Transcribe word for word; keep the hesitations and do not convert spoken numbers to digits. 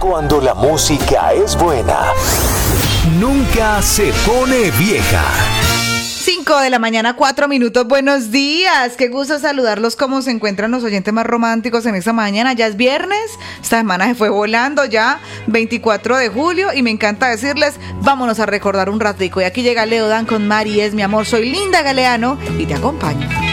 Cuando la música es buena, nunca se pone vieja. cinco de la mañana, cuatro minutos. Buenos días. Qué gusto saludarlos. ¿Cómo se encuentran los oyentes más románticos en esta mañana? Ya es viernes. Esta semana se fue volando ya. veinticuatro de julio. Y me encanta decirles, vámonos a recordar un ratico. Y aquí llega Leo Dan con Mari es mi amor. Soy Linda Galeano y te acompaño.